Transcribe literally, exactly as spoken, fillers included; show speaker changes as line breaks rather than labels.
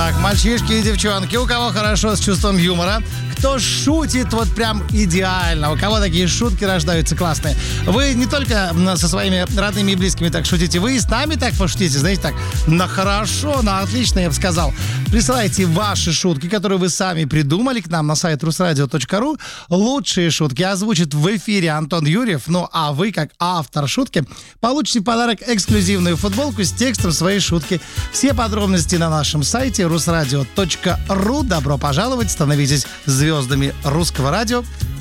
Так, мальчишки и девчонки, у кого хорошо с чувством юмора, кто шутит вот прям идеально, у кого такие шутки рождаются классные. Вы не только со своими родными и близкими так шутите, вы и с нами так пошутите, знаете, так, на хорошо, на отлично, я бы сказал. Присылайте ваши шутки, которые вы сами придумали, к нам на сайт русрадио точка ру. Лучшие шутки озвучит в эфире Антон Юрьев, ну а вы, как автор шутки, получите в подарок эксклюзивную футболку с текстом своей шутки. Все подробности на нашем сайте русрадио точка ру. Добро пожаловать, становитесь звездами русского радио.